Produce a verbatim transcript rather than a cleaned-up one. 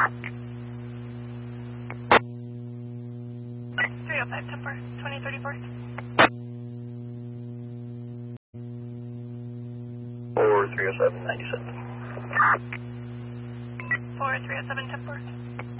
three oh five, Temper, twenty thirty-four. four three oh seven, ninety-seven. four three oh seven, Temper.